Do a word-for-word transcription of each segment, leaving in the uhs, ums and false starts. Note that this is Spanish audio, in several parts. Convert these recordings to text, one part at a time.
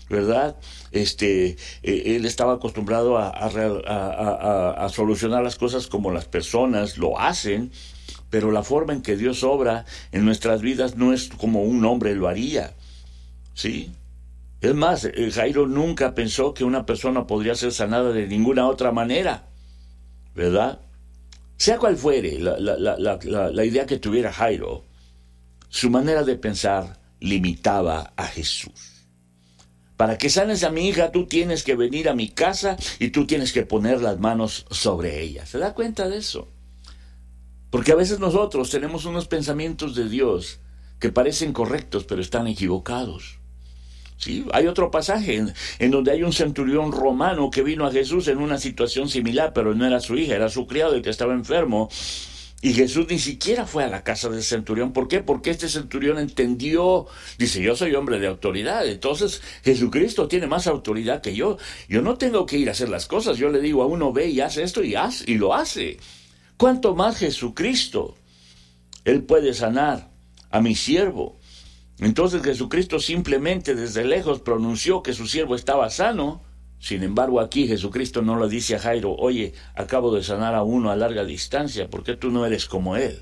¿verdad? Este, eh, él estaba acostumbrado a, a, a, a, a solucionar las cosas como las personas lo hacen, pero la forma en que Dios obra en nuestras vidas no es como un hombre lo haría, ¿sí? Es más, Jairo nunca pensó que una persona podría ser sanada de ninguna otra manera, ¿verdad? Sea cual fuere la, la, la, la, la idea que tuviera Jairo, su manera de pensar limitaba a Jesús. Para que sanes a mi hija, tú tienes que venir a mi casa y tú tienes que poner las manos sobre ella. ¿Se da cuenta de eso? Porque a veces nosotros tenemos unos pensamientos de Dios que parecen correctos, pero están equivocados. ¿Sí? Hay otro pasaje en, en donde hay un centurión romano que vino a Jesús en una situación similar, pero no era su hija, era su criado el que estaba enfermo. Y Jesús ni siquiera fue a la casa del centurión. ¿Por qué? Porque este centurión entendió, dice, yo soy hombre de autoridad, entonces Jesucristo tiene más autoridad que yo. Yo no tengo que ir a hacer las cosas, yo le digo a uno, ve y haz esto y, haz, y lo hace. ¿Cuánto más Jesucristo? Él puede sanar a mi siervo. Entonces Jesucristo simplemente desde lejos pronunció que su siervo estaba sano. Sin embargo, aquí Jesucristo no le dice a Jairo, oye, acabo de sanar a uno a larga distancia, ¿por qué tú no eres como él?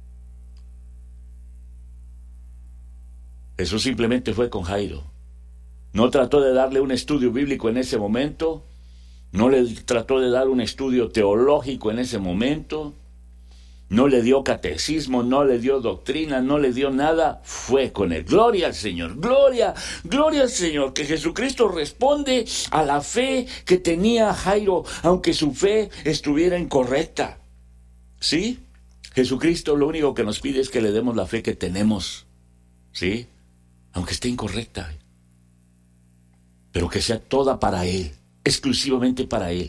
Jesús simplemente fue con Jairo. No trató de darle un estudio bíblico en ese momento, no le trató de dar un estudio teológico en ese momento, no le dio catecismo, no le dio doctrina, no le dio nada, fue con él. Gloria al Señor, gloria, gloria al Señor, que Jesucristo responde a la fe que tenía Jairo, aunque su fe estuviera incorrecta. ¿Sí? Jesucristo lo único que nos pide es que le demos la fe que tenemos, ¿sí? Aunque esté incorrecta, pero que sea toda para Él, exclusivamente para Él.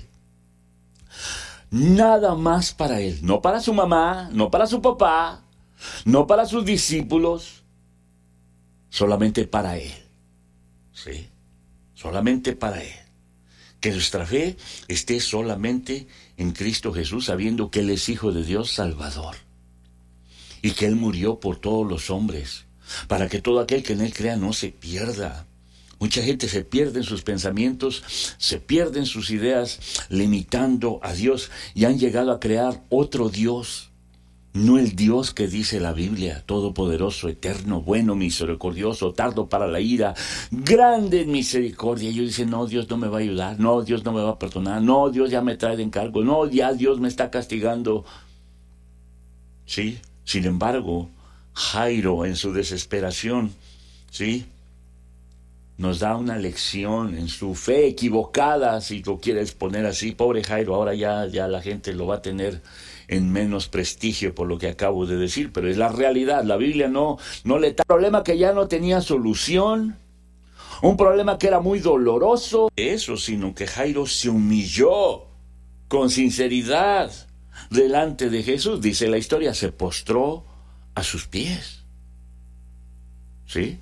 Nada más para Él, no para su mamá, no para su papá, no para sus discípulos, solamente para Él, ¿sí? Solamente para Él. Que nuestra fe esté solamente en Cristo Jesús, sabiendo que Él es Hijo de Dios Salvador y que Él murió por todos los hombres, para que todo aquel que en Él crea no se pierda. Mucha gente se pierde en sus pensamientos, se pierde en sus ideas, limitando a Dios, y han llegado a crear otro Dios, no el Dios que dice la Biblia, todopoderoso, eterno, bueno, misericordioso, tardo para la ira, grande en misericordia. Y ellos dicen, no, Dios no me va a ayudar, no, Dios no me va a perdonar, no, Dios ya me trae de encargo, no, ya Dios me está castigando. ¿Sí? Sin embargo, Jairo en su desesperación, ¿sí?, nos da una lección en su fe equivocada, si lo quieres poner así. Pobre Jairo, ahora ya, ya la gente lo va a tener en menos prestigio por lo que acabo de decir, pero es la realidad. La Biblia no, no le da un problema que ya no tenía solución, un problema que era muy doloroso. Eso, sino que Jairo se humilló con sinceridad delante de Jesús. Dice la historia, se postró a sus pies. ¿Sí?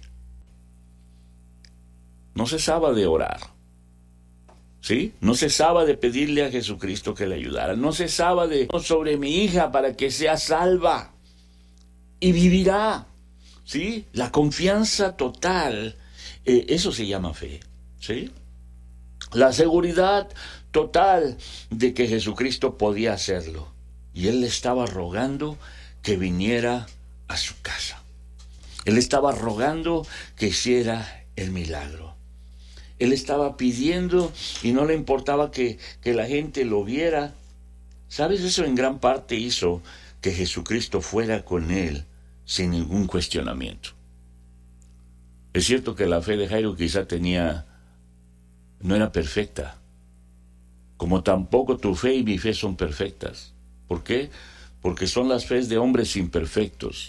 No cesaba de orar, ¿sí? No cesaba de pedirle a Jesucristo que le ayudara. No cesaba de sobre mi hija para que sea salva y vivirá, ¿sí? La confianza total, eh, eso se llama fe, ¿sí? La seguridad total de que Jesucristo podía hacerlo. Y él le estaba rogando que viniera a su casa. Él estaba rogando que hiciera el milagro. Él estaba pidiendo y no le importaba que, que la gente lo viera. ¿Sabes? Eso en gran parte hizo que Jesucristo fuera con él sin ningún cuestionamiento. Es cierto que la fe de Jairo quizá tenía, no era perfecta, como tampoco tu fe y mi fe son perfectas. ¿Por qué? Porque son las fees de hombres imperfectos.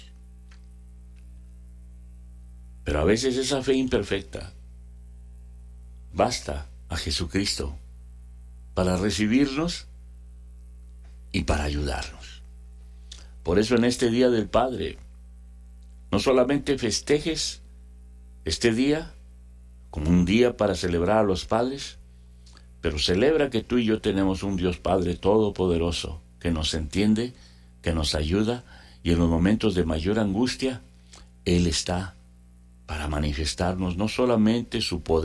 Pero a veces esa fe imperfecta basta a Jesucristo para recibirnos y para ayudarnos. Por eso en este Día del Padre, no solamente festejes este día como un día para celebrar a los padres, pero celebra que tú y yo tenemos un Dios Padre todopoderoso que nos entiende, que nos ayuda, y en los momentos de mayor angustia, Él está para manifestarnos no solamente su poder,